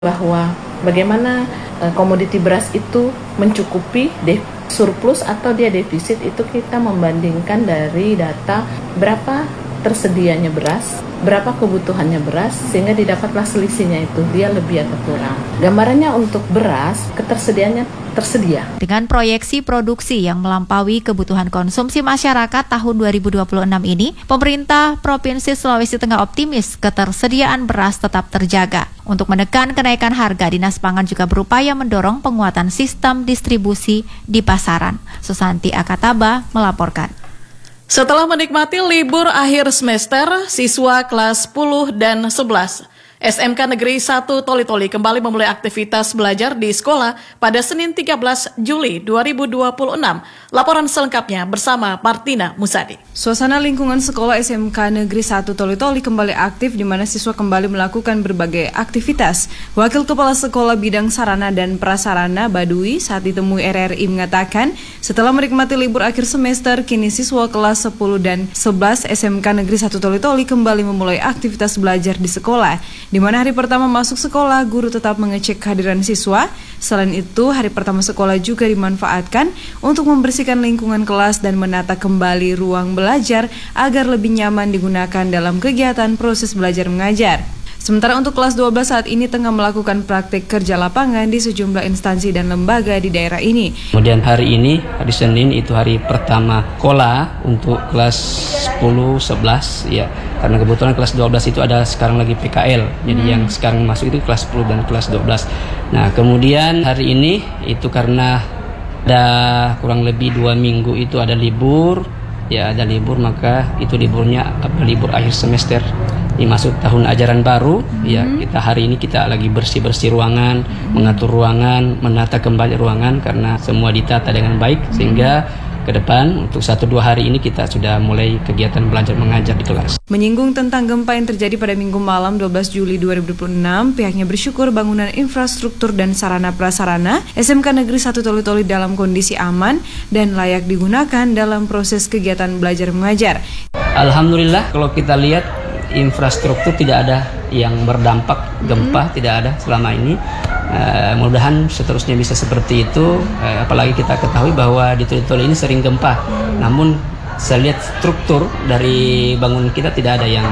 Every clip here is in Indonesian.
bahwa bagaimana komoditi beras itu mencukupi surplus atau dia defisit, itu kita membandingkan dari data berapa tersedianya beras, berapa kebutuhannya beras, sehingga didapatlah selisihnya itu, dia lebih atau kurang. Gambarannya untuk beras, ketersediaannya tersedia. Dengan proyeksi produksi yang melampaui kebutuhan konsumsi masyarakat tahun 2026 ini, pemerintah Provinsi Sulawesi Tengah optimis ketersediaan beras tetap terjaga. Untuk menekan kenaikan harga, Dinas Pangan juga berupaya mendorong penguatan sistem distribusi di pasaran. Susanti Akataba melaporkan. Setelah menikmati libur akhir semester, siswa kelas 10 dan 11 SMK Negeri 1 Toli-Toli kembali memulai aktivitas belajar di sekolah pada Senin 13 Juli 2026. Laporan selengkapnya bersama Martina Musadi. Suasana lingkungan sekolah SMK Negeri 1 Toli-Toli kembali aktif di mana siswa kembali melakukan berbagai aktivitas. Wakil Kepala Sekolah Bidang Sarana dan Prasarana Baduy saat ditemui RRI mengatakan, setelah menikmati libur akhir semester, kini siswa kelas 10 dan 11 SMK Negeri 1 Toli-Toli kembali memulai aktivitas belajar di sekolah. Di mana hari pertama masuk sekolah, guru tetap mengecek kehadiran siswa. Selain itu, hari pertama sekolah juga dimanfaatkan untuk membersihkan lingkungan kelas dan menata kembali ruang belajar agar lebih nyaman digunakan dalam kegiatan proses belajar mengajar. Sementara untuk kelas 12 saat ini tengah melakukan praktik kerja lapangan di sejumlah instansi dan lembaga di daerah ini. Kemudian hari ini, hari Senin, itu hari pertama sekolah untuk kelas 10, 11 ya. Karena kebetulan kelas 12 itu ada sekarang lagi PKL. Jadi yang sekarang masuk itu kelas 10 dan kelas 12. Nah, kemudian hari ini itu karena ada kurang lebih 2 minggu itu ada libur. Ya, ada libur, maka itu liburnya libur akhir semester. Ini masuk tahun ajaran baru, ya kita hari ini kita lagi bersih-bersih ruangan, mengatur ruangan, menata kembali ruangan karena semua ditata dengan baik sehingga ke depan untuk 1-2 hari ini kita sudah mulai kegiatan belajar mengajar di kelas. Menyinggung tentang gempa yang terjadi pada Minggu malam 12 Juli 2026, pihaknya bersyukur bangunan infrastruktur dan sarana prasarana SMK Negeri 1 Toli-Toli dalam kondisi aman dan layak digunakan dalam proses kegiatan belajar mengajar. Alhamdulillah kalau kita lihat infrastruktur tidak ada yang berdampak gempa, tidak ada selama ini. Mudah-mudahan seterusnya bisa seperti itu, apalagi kita ketahui bahwa di Toli-Toli ini sering gempa. Namun saya lihat struktur dari bangunan kita tidak ada yang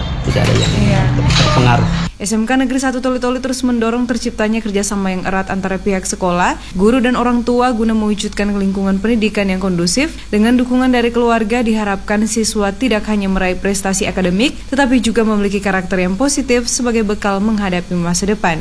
terpengaruh. SMK Negeri 1 Toli-Toli terus mendorong terciptanya kerjasama yang erat antara pihak sekolah, guru dan orang tua guna mewujudkan lingkungan pendidikan yang kondusif. Dengan dukungan dari keluarga diharapkan siswa tidak hanya meraih prestasi akademik, tetapi juga memiliki karakter yang positif sebagai bekal menghadapi masa depan.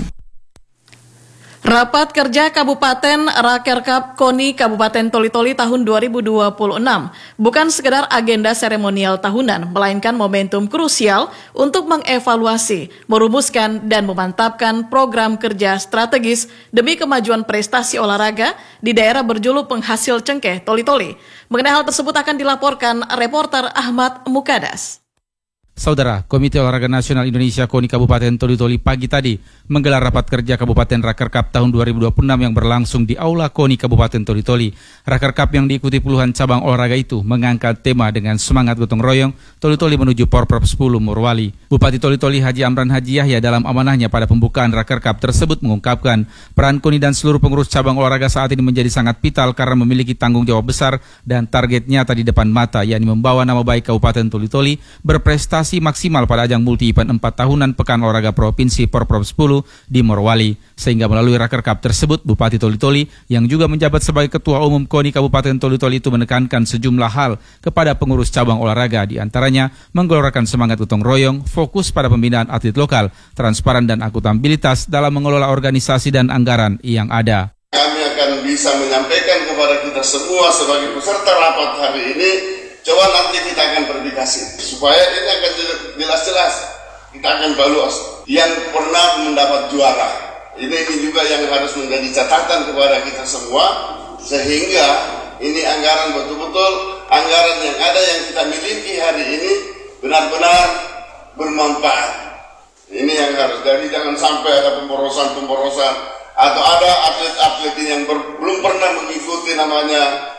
Rapat Kerja Kabupaten Rakerkap KONI Kabupaten Toli-Toli tahun 2026 bukan sekedar agenda seremonial tahunan, melainkan momentum krusial untuk mengevaluasi, merumuskan, dan memantapkan program kerja strategis demi kemajuan prestasi olahraga di daerah berjuluk penghasil cengkeh Toli-Toli. Mengenai hal tersebut akan dilaporkan reporter Ahmad Mukadas. Saudara, Komite Olahraga Nasional Indonesia KONI Kabupaten Toli-Toli pagi tadi menggelar rapat kerja Kabupaten Rakerkap tahun 2026 yang berlangsung di Aula KONI Kabupaten Toli-Toli. Rakerkap yang diikuti puluhan cabang olahraga itu mengangkat tema dengan semangat gotong royong Toli-Toli menuju Porprov 10 Morowali. Bupati Toli-Toli Haji Amran Haji Yahya dalam amanahnya pada pembukaan Rakerkap tersebut mengungkapkan peran KONI dan seluruh pengurus cabang olahraga saat ini menjadi sangat vital karena memiliki tanggung jawab besar dan target nyata di depan mata, yakni membawa nama baik Kabupaten Toli-Toli berprestasi maksimal pada ajang multi event 4 tahunan Pekan Olahraga Provinsi Porprov 10 di Morowali. Sehingga melalui Rakerkap tersebut, Bupati Toli-Toli yang juga menjabat sebagai Ketua Umum KONI Kabupaten Toli-Toli itu menekankan sejumlah hal kepada pengurus cabang olahraga, di antaranya menggelorakan semangat gotong royong, fokus pada pembinaan atlet lokal, transparan dan akuntabilitas dalam mengelola organisasi dan anggaran yang ada. Kami akan bisa menyampaikan kepada kita semua sebagai peserta rapat hari ini. Coba nanti kita akan verifikasi supaya ini akan jelas-jelas kita akan balas yang pernah mendapat juara. Ini juga yang harus menjadi catatan kepada kita semua sehingga ini anggaran betul-betul anggaran yang ada yang kita miliki hari ini benar-benar bermanfaat. Ini yang harus, jadi jangan sampai ada pemborosan atau ada atlet-atlet yang belum pernah mengikuti namanya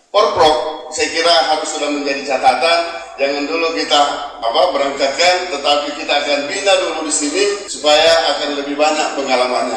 Porprov saya kira harus sudah menjadi catatan. Jangan dulu kita berangkatkan, tetapi kita akan bina dulu di sini supaya akan lebih banyak pengalamannya.